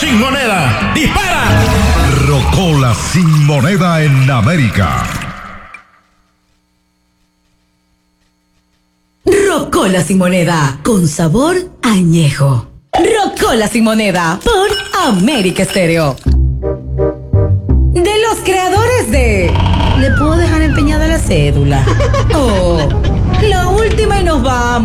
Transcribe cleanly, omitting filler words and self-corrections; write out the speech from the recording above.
sin moneda. ¡Dispara! Rocola sin moneda en América. Rocola sin moneda, con sabor añejo. Rocola sin moneda, por América Estéreo. De los creadores de ¿Le puedo dejar empeñada la cédula? Oh, la última y nos vamos.